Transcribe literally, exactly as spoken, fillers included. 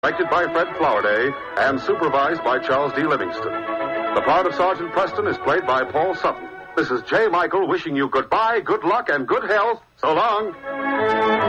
Directed by Fred Flowerday and supervised by Charles D. Livingston. The part of Sergeant Preston is played by Paul Sutton. This is J. Michael wishing you goodbye, good luck, and good health. So long.